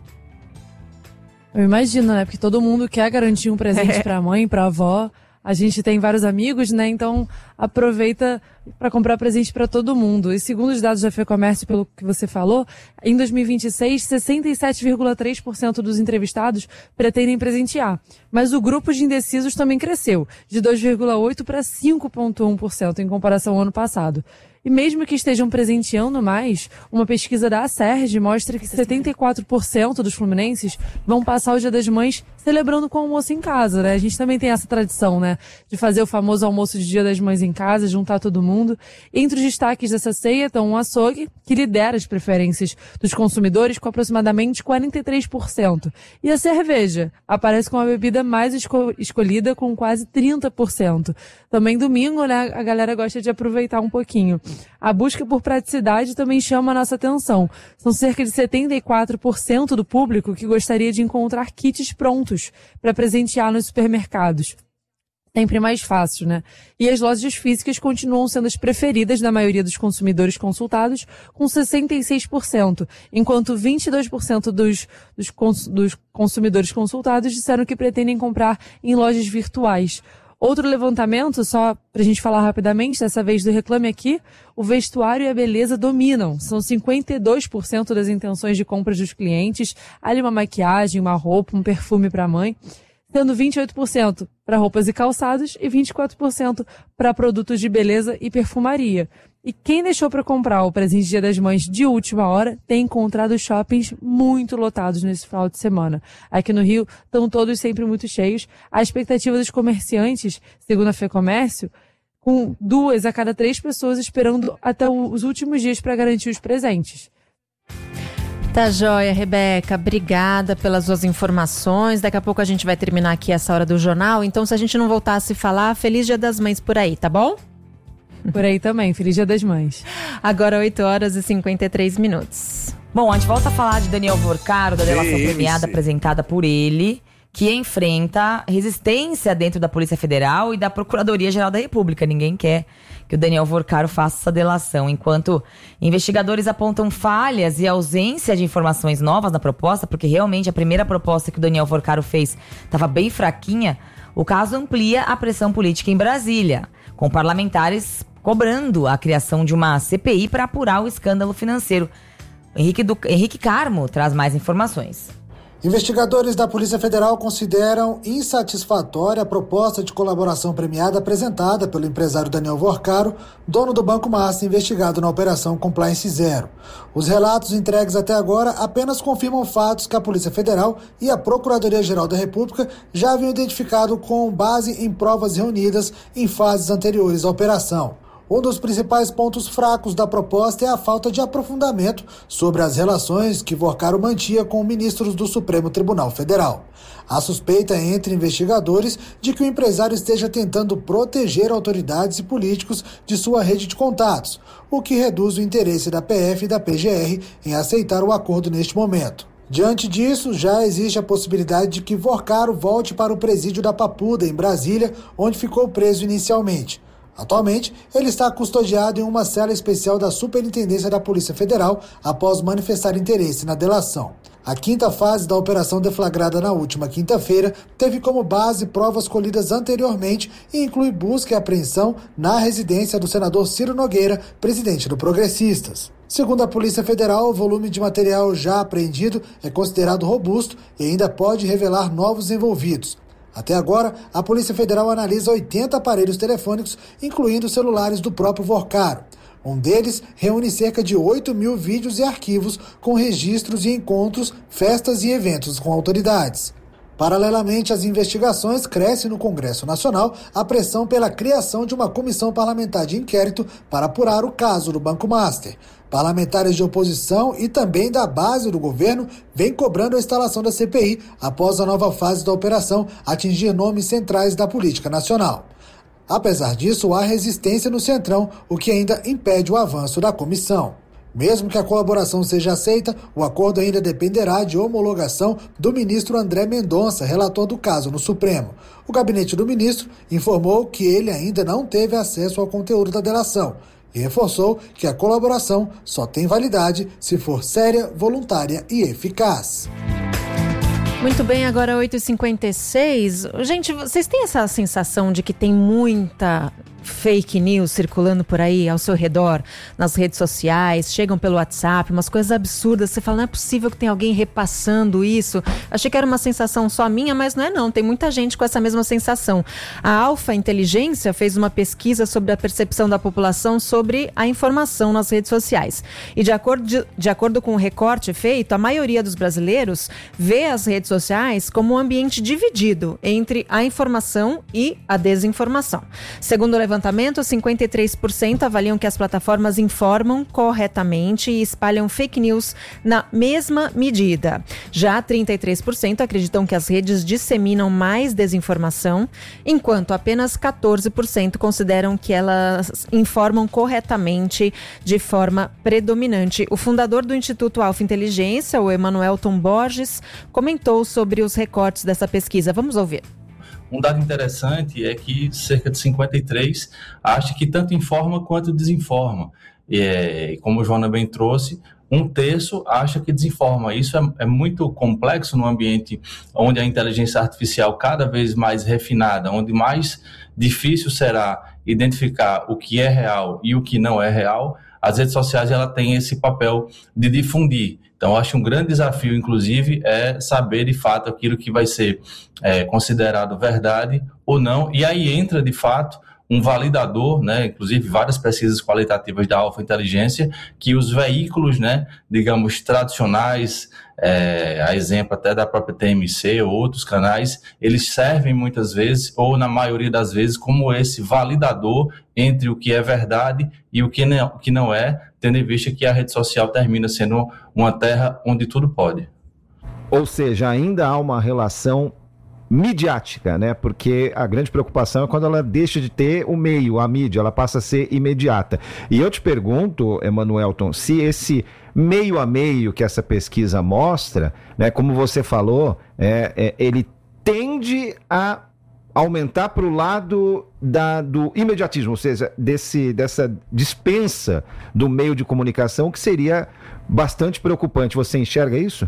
Eu imagino, né? Porque todo mundo quer garantir um presente é. pra mãe, pra avó. A gente tem vários amigos, né? Então aproveita para comprar presente para todo mundo. E segundo os dados da FEComércio, pelo que você falou, em dois mil e vinte e seis, sessenta e sete vírgula três por cento dos entrevistados pretendem presentear. Mas o grupo de indecisos também cresceu, de dois vírgula oito por cento para cinco vírgula um por cento em comparação ao ano passado. E mesmo que estejam presenteando mais, uma pesquisa da Acerj mostra que setenta e quatro por cento dos fluminenses vão passar o Dia das Mães celebrando com o almoço em casa, né? A gente também tem essa tradição, né? De fazer o famoso almoço de Dia das Mães em casa, juntar todo mundo. Entre os destaques dessa ceia estão um açougue, que lidera as preferências dos consumidores com aproximadamente quarenta e três por cento. E a cerveja aparece como a bebida mais esco- escolhida com quase trinta por cento. Também domingo, né? A galera gosta de aproveitar um pouquinho. A busca por praticidade também chama a nossa atenção. São cerca de setenta e quatro por cento do público que gostaria de encontrar kits prontos para presentear nos supermercados. Sempre mais fácil, né? E as lojas físicas continuam sendo as preferidas da maioria dos consumidores consultados, com sessenta e seis por cento, enquanto vinte e dois por cento dos, dos, cons, dos consumidores consultados disseram que pretendem comprar em lojas virtuais. Outro levantamento, só pra gente falar rapidamente, dessa vez do Reclame Aqui, o vestuário e a beleza dominam. São cinquenta e dois por cento das intenções de compras dos clientes, ali uma maquiagem, uma roupa, um perfume para a mãe, sendo vinte e oito por cento para roupas e calçados e vinte e quatro por cento para produtos de beleza e perfumaria. E quem deixou para comprar o presente de Dia das Mães de última hora tem encontrado shoppings muito lotados nesse final de semana. Aqui no Rio estão todos sempre muito cheios. A expectativa dos comerciantes, segundo a FEComércio, com duas a cada três pessoas esperando até os últimos dias para garantir os presentes. Tá joia, Rebeca. Obrigada pelas suas informações. Daqui a pouco a gente vai terminar aqui essa hora do jornal. Então, se a gente não voltar a se falar, feliz Dia das Mães por aí, tá bom? Por aí também, feliz Dia das Mães. Agora oito horas e cinquenta e três minutos. Bom, a gente volta a falar de Daniel Vorcaro, da delação Sim, premiada sim. apresentada por ele, que enfrenta resistência dentro da Polícia Federal e da Procuradoria-Geral da República. Ninguém quer que o Daniel Vorcaro faça essa delação, enquanto investigadores apontam falhas e ausência de informações novas na proposta, porque realmente a primeira proposta que o Daniel Vorcaro fez estava bem fraquinha. O caso amplia a pressão política em Brasília, com parlamentares cobrando a criação de uma C P I para apurar o escândalo financeiro. Henrique, do... Henrique Carmo traz mais informações. Investigadores da Polícia Federal consideram insatisfatória a proposta de colaboração premiada apresentada pelo empresário Daniel Vorcaro, dono do Banco Master, investigado na Operação Compliance Zero. Os relatos entregues até agora apenas confirmam fatos que a Polícia Federal e a Procuradoria-Geral da República já haviam identificado com base em provas reunidas em fases anteriores à operação. Um dos principais pontos fracos da proposta é a falta de aprofundamento sobre as relações que Vorcaro mantinha com ministros do Supremo Tribunal Federal. Há suspeita entre investigadores de que o empresário esteja tentando proteger autoridades e políticos de sua rede de contatos, o que reduz o interesse da P F e da P G R em aceitar o acordo neste momento. Diante disso, já existe a possibilidade de que Vorcaro volte para o presídio da Papuda, em Brasília, onde ficou preso inicialmente. Atualmente, ele está custodiado em uma cela especial da Superintendência da Polícia Federal após manifestar interesse na delação. A quinta fase da operação deflagrada na última quinta-feira teve como base provas colhidas anteriormente e inclui busca e apreensão na residência do senador Ciro Nogueira, presidente do Progressistas. Segundo a Polícia Federal, o volume de material já apreendido é considerado robusto e ainda pode revelar novos envolvidos. Até agora, a Polícia Federal analisa oitenta aparelhos telefônicos, incluindo celulares do próprio Vorcaro. Um deles reúne cerca de oito mil vídeos e arquivos com registros de encontros, festas e eventos com autoridades. Paralelamente às investigações, cresce no Congresso Nacional a pressão pela criação de uma comissão parlamentar de inquérito para apurar o caso do Banco Master. Parlamentares de oposição e também da base do governo vêm cobrando a instalação da C P I após a nova fase da operação atingir nomes centrais da política nacional. Apesar disso, há resistência no Centrão, o que ainda impede o avanço da comissão. Mesmo que a colaboração seja aceita, o acordo ainda dependerá de homologação do ministro André Mendonça, relator do caso no Supremo. O gabinete do ministro informou que ele ainda não teve acesso ao conteúdo da delação e reforçou que a colaboração só tem validade se for séria, voluntária e eficaz. Muito bem, agora oito e cinquenta e seis. Gente, vocês têm essa sensação de que tem muita fake news circulando por aí ao seu redor, nas redes sociais, chegam pelo WhatsApp, umas coisas absurdas, você fala, não é possível que tenha alguém repassando isso. Achei que era uma sensação só minha, mas não é não, tem muita gente com essa mesma sensação. A Alfa Inteligência fez uma pesquisa sobre a percepção da população sobre a informação nas redes sociais. E de acordo, de, de acordo com o recorte feito, a maioria dos brasileiros vê as redes sociais como um ambiente dividido entre a informação e a desinformação. Segundo o levantamento, cinquenta e três por cento avaliam que as plataformas informam corretamente e espalham fake news na mesma medida. Já trinta e três por cento acreditam que as redes disseminam mais desinformação, enquanto apenas quatorze por cento consideram que elas informam corretamente de forma predominante. O fundador do Instituto Alfa Inteligência, o Emanuelton Borges, comentou sobre os recortes dessa pesquisa. Vamos ouvir. Um dado interessante é que cerca de cinquenta e três por cento acha que tanto informa quanto desinforma. E, como o Joana bem trouxe, um terço acha que desinforma. Isso é, é muito complexo num ambiente onde a inteligência artificial cada vez mais refinada, onde mais difícil será identificar o que é real e o que não é real. As redes sociais ela têm esse papel de difundir. Então, acho um grande desafio, inclusive, é saber de fato aquilo que vai ser é, considerado verdade ou não. E aí entra, de fato, um validador, né, inclusive várias pesquisas qualitativas da Alfa Inteligência, que os veículos, né, digamos, tradicionais, é, a exemplo até da própria T M C ou outros canais, eles servem muitas vezes, ou na maioria das vezes, como esse validador entre o que é verdade e o que não, o que não é, tendo em vista que a rede social termina sendo uma terra onde tudo pode. Ou seja, ainda há uma relação midiática, né? Porque a grande preocupação é quando ela deixa de ter o meio, a mídia, ela passa a ser imediata. E eu te pergunto, Emanuelton, se esse meio a meio que essa pesquisa mostra, né, como você falou, é, é, ele tende a aumentar para o lado da, do imediatismo, ou seja, desse, dessa dispensa do meio de comunicação, que seria bastante preocupante. Você enxerga isso?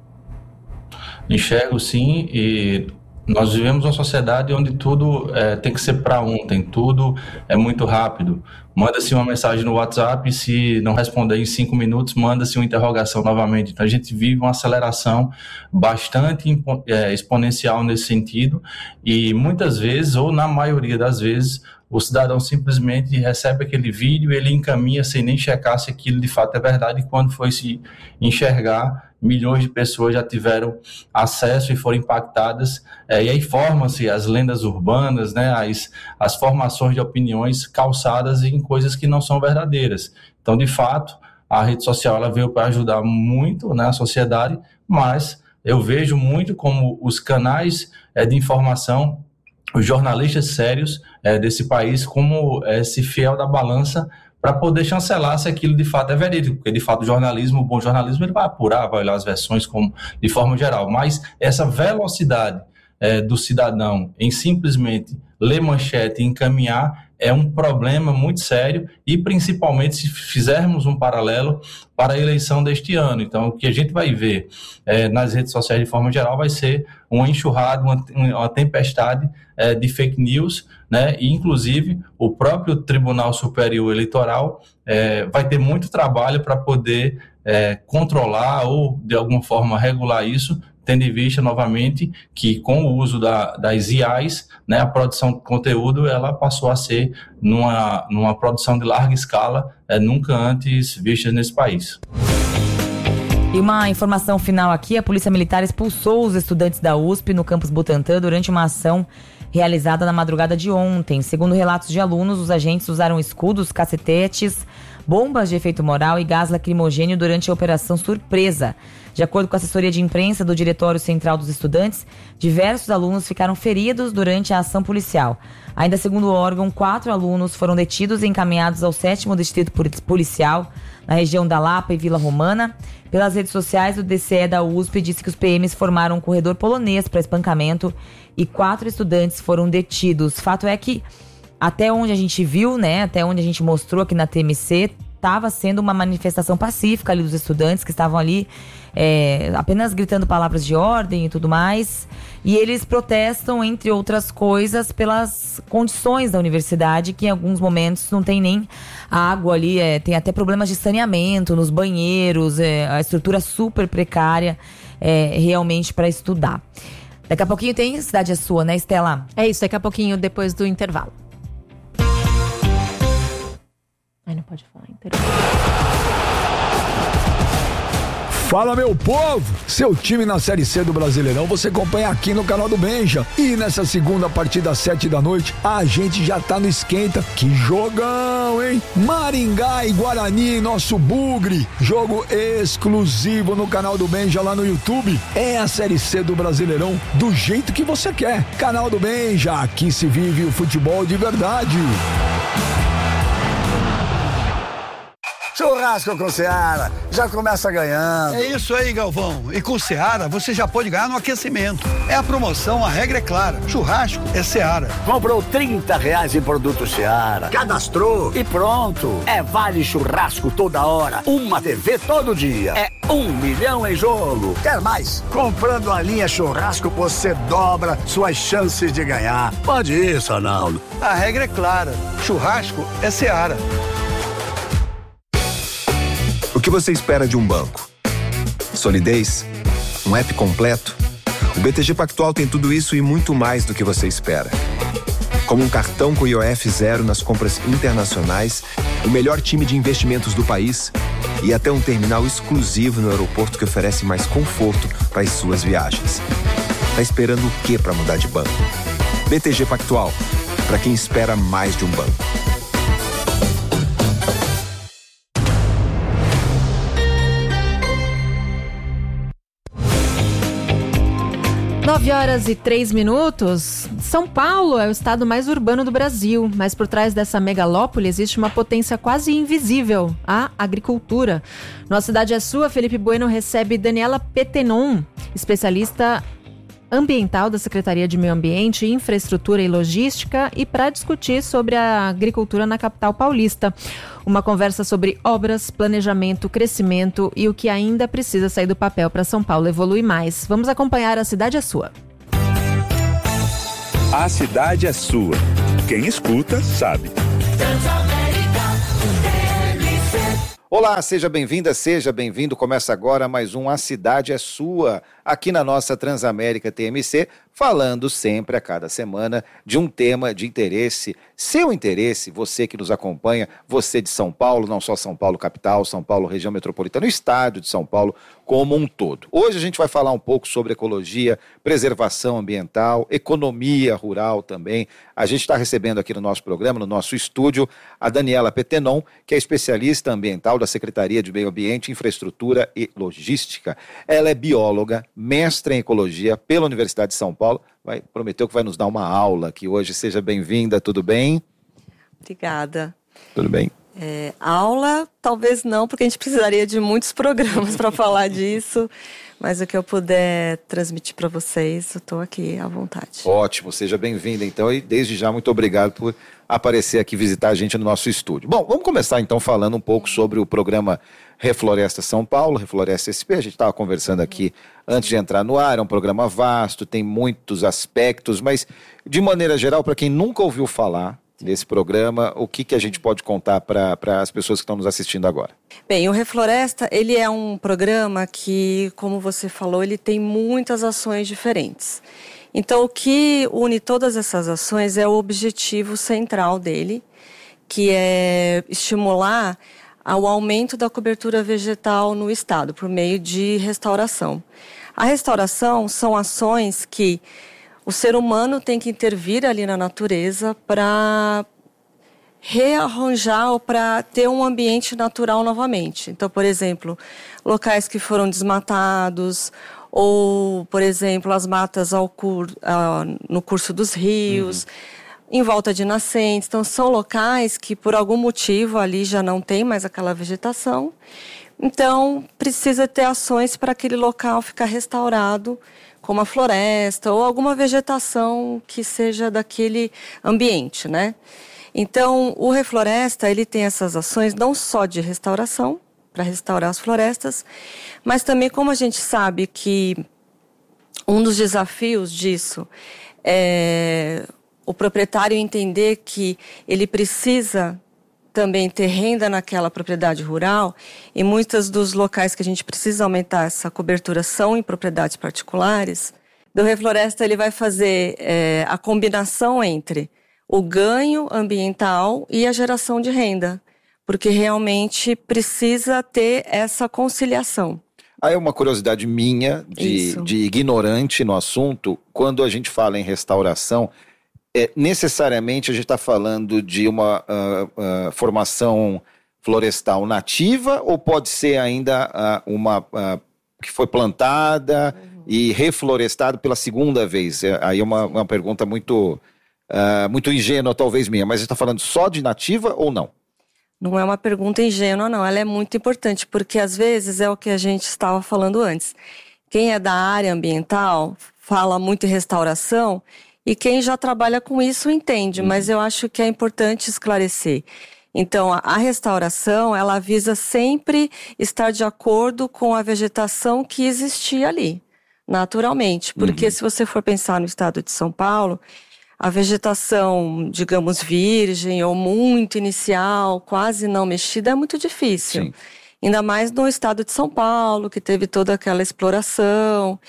Enxergo sim, e nós vivemos uma sociedade onde tudo é, tem que ser para ontem, tudo é muito rápido. Manda-se uma mensagem no WhatsApp, se não responder em cinco minutos, manda-se uma interrogação novamente. Então a gente vive uma aceleração bastante é, exponencial nesse sentido, e muitas vezes, ou na maioria das vezes, o cidadão simplesmente recebe aquele vídeo, ele encaminha sem nem checar se aquilo de fato é verdade, e quando foi se enxergar, milhões de pessoas já tiveram acesso e foram impactadas, é, e aí formam-se as lendas urbanas, né, as, as formações de opiniões calçadas em coisas que não são verdadeiras. Então, de fato, a rede social ela veio para ajudar muito, né, a sociedade, mas eu vejo muito como os canais é, de informação, os jornalistas sérios é, desse país, como esse fiel da balança para poder chancelar se aquilo de fato é verídico, porque de fato o jornalismo, o bom jornalismo, ele vai apurar, vai olhar as versões como, de forma geral, mas essa velocidade é, do cidadão em simplesmente ler manchete e encaminhar é um problema muito sério, e principalmente se fizermos um paralelo para a eleição deste ano. Então, o que a gente vai ver é, nas redes sociais de forma geral vai ser uma enxurrada, uma, uma tempestade é, de fake news, né? E, inclusive, o próprio Tribunal Superior Eleitoral é, vai ter muito trabalho para poder é, controlar ou, de alguma forma, regular isso, tendo em vista, novamente, que com o uso da, das I As, né, a produção de conteúdo ela passou a ser numa, numa produção de larga escala, é, nunca antes vista nesse país. E uma informação final aqui, a Polícia Militar expulsou os estudantes da U S P no campus Butantã durante uma ação realizada na madrugada de ontem. Segundo relatos de alunos, os agentes usaram escudos, cacetetes, bombas de efeito moral e gás lacrimogêneo durante a Operação Surpresa. De acordo com a assessoria de imprensa do Diretório Central dos Estudantes, diversos alunos ficaram feridos durante a ação policial. Ainda segundo o órgão, quatro alunos foram detidos e encaminhados ao sétimo Distrito Policial, na região da Lapa e Vila Romana. Pelas redes sociais, o D C E da U S P disse que os P Ms formaram um corredor polonês para espancamento e quatro estudantes foram detidos. Fato é que, até onde a gente viu, né, até onde a gente mostrou aqui na T M C, estava sendo uma manifestação pacífica ali dos estudantes que estavam ali é, apenas gritando palavras de ordem e tudo mais. E eles protestam, entre outras coisas, pelas condições da universidade, que em alguns momentos não tem nem água ali, é, tem até problemas de saneamento nos banheiros, é, a estrutura super precária é, realmente para estudar. Daqui a pouquinho tem Cidade é Sua, né, Estela? É isso, daqui a pouquinho, depois do intervalo. Ai, não pode falar intervalo. Fala, meu povo! Seu time na Série C do Brasileirão você acompanha aqui no canal do Benja. E nessa segunda partida às sete da noite, a gente já tá no esquenta. Que jogão, hein? Maringá e Guarani, nosso bugre. Jogo exclusivo no canal do Benja lá no YouTube. É a Série C do Brasileirão do jeito que você quer. Canal do Benja, aqui se vive o futebol de verdade. Churrasco com Seara, já começa ganhando. É isso aí, Galvão. E com Seara, você já pode ganhar no aquecimento. É a promoção, a regra é clara. Churrasco é Seara. Comprou trinta reais em produto Seara, cadastrou e pronto. É vale churrasco toda hora, uma T V todo dia. É um milhão em jogo. Quer mais? Comprando a linha churrasco, você dobra suas chances de ganhar. Pode isso, Arnaldo. A regra é clara. Churrasco é Seara. O que você espera de um banco? Solidez? Um app completo? O B T G Pactual tem tudo isso e muito mais do que você espera. Como um cartão com I O F zero nas compras internacionais, o melhor time de investimentos do país e até um terminal exclusivo no aeroporto que oferece mais conforto para as suas viagens. Tá esperando o quê para mudar de banco? B T G Pactual, para quem espera mais de um banco. nove horas e três minutos. São Paulo é o estado mais urbano do Brasil, mas por trás dessa megalópole existe uma potência quase invisível, a agricultura. Nossa Cidade é Sua, Felipe Bueno recebe Daniela Petenon, especialista ambiental da Secretaria de Meio Ambiente, Infraestrutura e Logística, e para discutir sobre a agricultura na capital paulista. Uma conversa sobre obras, planejamento, crescimento e o que ainda precisa sair do papel para São Paulo evoluir mais. Vamos acompanhar A Cidade é Sua. A Cidade é Sua. Quem escuta, sabe. Olá, seja bem-vinda, seja bem-vindo. Começa agora mais um A Cidade é Sua, aqui na nossa Transamérica T M C, falando sempre a cada semana de um tema de interesse, seu interesse, você que nos acompanha, você de São Paulo, não só São Paulo capital, São Paulo região metropolitana, o estado de São Paulo como um todo. Hoje a gente vai falar um pouco sobre ecologia, preservação ambiental, economia rural também. A gente está recebendo aqui no nosso programa, no nosso estúdio, a Daniela Petenon, que é especialista ambiental da Secretaria de Meio Ambiente, Infraestrutura e Logística. Ela é bióloga, mestre em ecologia pela Universidade de São Paulo. Vai, prometeu que vai nos dar uma aula aqui hoje. Seja bem-vinda, tudo bem? Obrigada. Tudo bem? É, aula, talvez não, porque a gente precisaria de muitos programas para falar disso, mas o que eu puder transmitir para vocês, eu estou aqui à vontade. Ótimo, seja bem-vinda então, e desde já muito obrigado por aparecer aqui, visitar a gente no nosso estúdio. Bom, vamos começar então falando um pouco sobre o programa Refloresta São Paulo, Refloresta S P. A gente estava conversando aqui antes de entrar no ar, é um programa vasto, tem muitos aspectos, mas de maneira geral, para quem nunca ouviu falar desse programa, o que, que a gente pode contar para as pessoas que estão nos assistindo agora? Bem, o Refloresta, ele é um programa que, como você falou, ele tem muitas ações diferentes. Então, o que une todas essas ações é o objetivo central dele, que é estimular ao aumento da cobertura vegetal no estado, por meio de restauração. A restauração são ações que o ser humano tem que intervir ali na natureza para rearranjar ou para ter um ambiente natural novamente. Então, por exemplo, locais que foram desmatados, ou, por exemplo, as matas ao cur, uh, no curso dos rios, uhum. em volta de nascentes. Então, são locais que, por algum motivo, ali já não tem mais aquela vegetação. Então, precisa ter ações para aquele local ficar restaurado, como a floresta ou alguma vegetação que seja daquele ambiente, né? Então, o Refloresta, ele tem essas ações não só de restauração, para restaurar as florestas, mas também, como a gente sabe que um dos desafios disso é o proprietário entender que ele precisa também ter renda naquela propriedade rural, e muitos dos locais que a gente precisa aumentar essa cobertura são em propriedades particulares. Do Refloresta, ele vai fazer é, a combinação entre o ganho ambiental e a geração de renda, porque realmente precisa ter essa conciliação. Aí é uma curiosidade minha, de, de ignorante no assunto, quando a gente fala em restauração, é, necessariamente a gente está falando de uma uh, uh, formação florestal nativa, ou pode ser ainda uh, uma uh, que foi plantada uhum. e reflorestada pela segunda vez? É, aí é uma, uma pergunta muito, uh, muito ingênua, talvez minha, mas a gente está falando só de nativa ou não? Não é uma pergunta ingênua, não. Ela é muito importante, porque às vezes é o que a gente estava falando antes. Quem é da área ambiental fala muito em restauração, e quem já trabalha com isso entende, uhum. mas eu acho que é importante esclarecer. Então, a, a restauração, ela visa sempre estar de acordo com a vegetação que existia ali, naturalmente. Porque uhum. se você for pensar no estado de São Paulo, a vegetação, digamos, virgem ou muito inicial, quase não mexida, é muito difícil. Sim. Ainda mais no estado de São Paulo, que teve toda aquela exploração.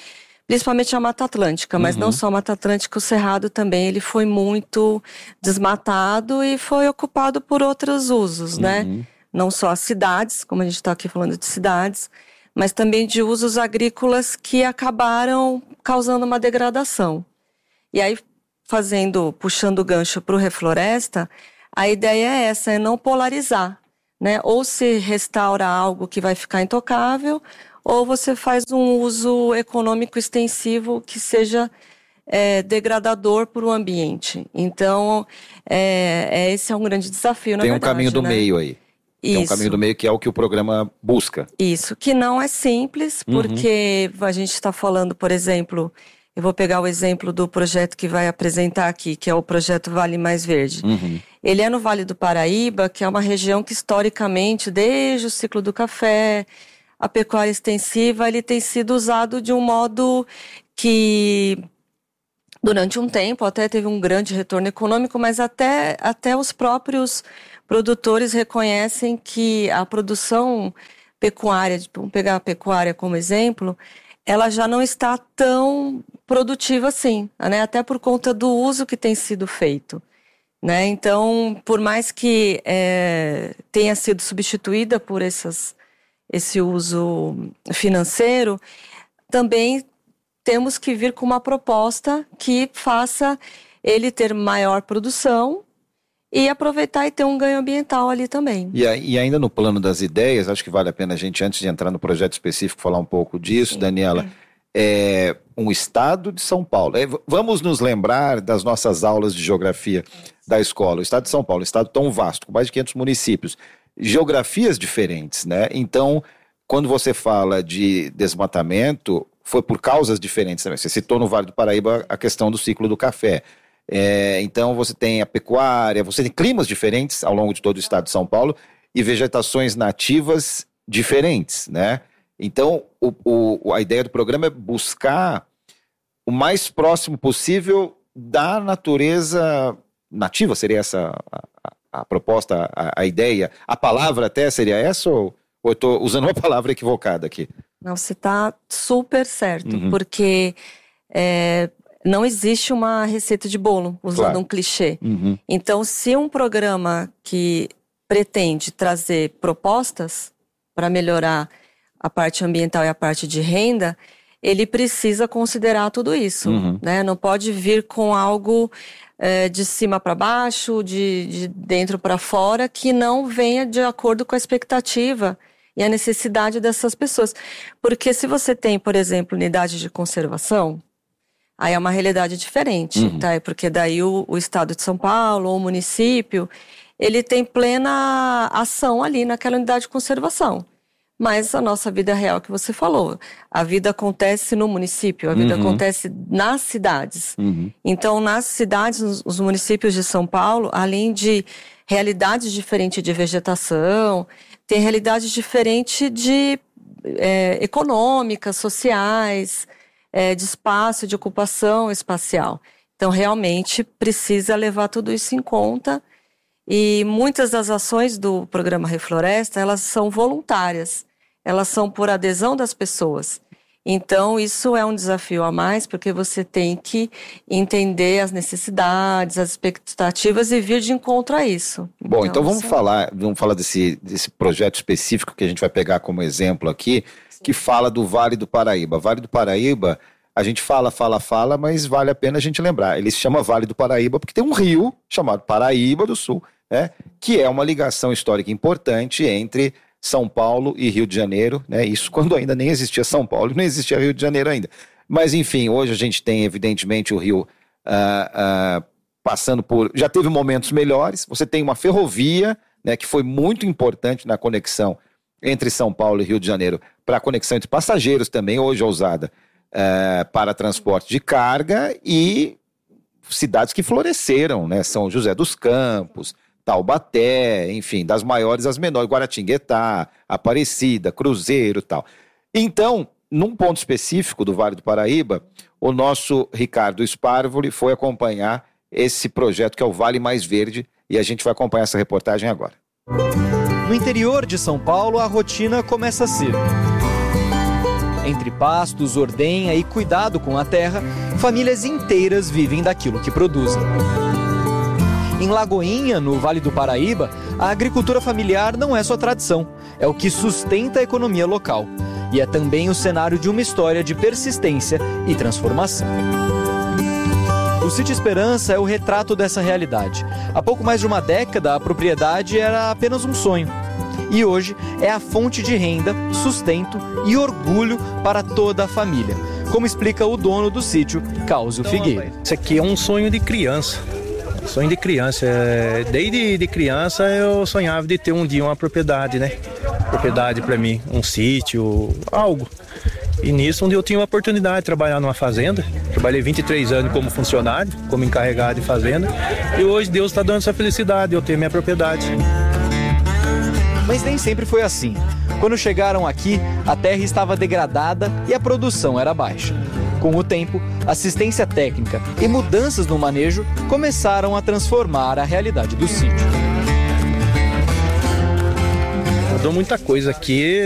principalmente a Mata Atlântica, mas uhum. não só a Mata Atlântica, o Cerrado também, ele foi muito desmatado e foi ocupado por outros usos, uhum. né? Não só as cidades, como a gente está aqui falando de cidades, mas também de usos agrícolas que acabaram causando uma degradação. E aí, fazendo, puxando o gancho para o Refloresta, a ideia é essa, é não polarizar, né? Ou se restaura algo que vai ficar intocável, ou você faz um uso econômico extensivo que seja é, degradador para o ambiente. Então, é, é, esse é um grande desafio, na Tem verdade. um caminho do né? meio aí. Isso. Tem um caminho do meio que é o que o programa busca. Isso, que não é simples, porque uhum. a gente está falando, por exemplo, eu vou pegar o exemplo do projeto que vai apresentar aqui, que é o projeto Vale Mais Verde. Uhum. Ele é no Vale do Paraíba, que é uma região que historicamente, desde o ciclo do café, a pecuária extensiva, ele tem sido usado de um modo que, durante um tempo, até teve um grande retorno econômico, mas até, até os próprios produtores reconhecem que a produção pecuária, vamos pegar a pecuária como exemplo, ela já não está tão produtiva assim, né? Até por conta do uso que tem sido feito. Né? Então, por mais que é, tenha sido substituída por essas, esse uso financeiro, também temos que vir com uma proposta que faça ele ter maior produção e aproveitar e ter um ganho ambiental ali também. E, e ainda no plano das ideias, acho que vale a pena a gente, antes de entrar no projeto específico, falar um pouco disso, Sim. Daniela, é um estado de São Paulo. É, vamos nos lembrar das nossas aulas de geografia da escola. O estado de São Paulo, um estado tão vasto, com mais de quinhentos municípios, geografias diferentes, né? Então, quando você fala de desmatamento, foi por causas diferentes também. Você citou no Vale do Paraíba a questão do ciclo do café. É, então você tem a pecuária, você tem climas diferentes ao longo de todo o estado de São Paulo e vegetações nativas diferentes, né? Então o, o, a ideia do programa é buscar o mais próximo possível da natureza nativa, seria essa a, a, a proposta, a, a ideia, a palavra até seria essa ou, ou eu estou usando uma palavra equivocada aqui? Não, você está super certo, uhum. porque é, não existe uma receita de bolo, usando claro. um clichê. Uhum. Então, se um programa que pretende trazer propostas para melhorar a parte ambiental e a parte de renda, ele precisa considerar tudo isso. Uhum. Né? Não pode vir com algo é, de cima para baixo, de, de dentro para fora, que não venha de acordo com a expectativa e a necessidade dessas pessoas. Porque se você tem, por exemplo, unidade de conservação, aí é uma realidade diferente, uhum. tá? Porque daí o, o estado de São Paulo ou o município, ele tem plena ação ali naquela unidade de conservação. Mas a nossa vida real que você falou, a vida acontece no município, a vida uhum. acontece nas cidades. Uhum. Então, nas cidades, os, os municípios de São Paulo, além de realidades diferentes de vegetação, tem realidades diferentes de é, econômicas, sociais, É, de espaço, de ocupação espacial. Então, realmente, precisa levar tudo isso em conta. E muitas das ações do programa Refloresta, elas são voluntárias. Elas são por adesão das pessoas. Então, isso é um desafio a mais, porque você tem que entender as necessidades, as expectativas e vir de encontro a isso. Bom, então, então vamos isso... falar, vamos falar desse, desse projeto específico que a gente vai pegar como exemplo aqui, que fala do Vale do Paraíba. Vale do Paraíba, a gente fala, fala, fala, mas vale a pena a gente lembrar. Ele se chama Vale do Paraíba porque tem um rio chamado Paraíba do Sul, né, que é uma ligação histórica importante entre São Paulo e Rio de Janeiro, né, isso quando ainda nem existia São Paulo, nem existia Rio de Janeiro ainda. Mas, enfim, hoje a gente tem, evidentemente, o rio uh, uh, passando por... Já teve momentos melhores, você tem uma ferrovia, né, que foi muito importante na conexão entre São Paulo e Rio de Janeiro, para a conexão entre passageiros também, hoje é usada é, para transporte de carga, e cidades que floresceram, né? São José dos Campos, Taubaté, enfim, das maiores às menores, Guaratinguetá, Aparecida, Cruzeiro e tal. Então, num ponto específico do Vale do Paraíba, o nosso Ricardo Sparvoli foi acompanhar esse projeto que é o Vale Mais Verde, e a gente vai acompanhar essa reportagem agora. No interior de São Paulo, a rotina começa cedo. Entre pastos, ordenha e cuidado com a terra, famílias inteiras vivem daquilo que produzem. Em Lagoinha, no Vale do Paraíba, a agricultura familiar não é só tradição, é o que sustenta a economia local. E é também o cenário de uma história de persistência e transformação. O Sítio Esperança é o retrato dessa realidade. Há pouco mais de uma década, a propriedade era apenas um sonho. E hoje é a fonte de renda, sustento e orgulho para toda a família, como explica o dono do sítio, Cáusio Figueiredo. Isso aqui é um sonho de criança. Sonho de criança. Desde de criança eu sonhava de ter um dia uma propriedade, né? Propriedade para mim, um sítio, algo. E nisso, onde eu tinha a oportunidade de trabalhar numa fazenda. Trabalhei vinte e três anos como funcionário, como encarregado de fazenda. E hoje Deus está dando essa felicidade de eu ter minha propriedade. Mas nem sempre foi assim. Quando chegaram aqui, a terra estava degradada e a produção era baixa. Com o tempo, assistência técnica e mudanças no manejo começaram a transformar a realidade do sítio. Mudou muita coisa aqui.